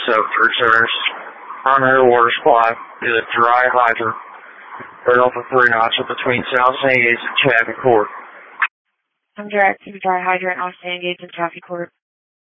for service. Primary water supply is a dry hydrant. Right off of 3 notches between South St. Gates and Chaffee Court. I'm directing dry hydrant off St. Gates and Chaffee Court.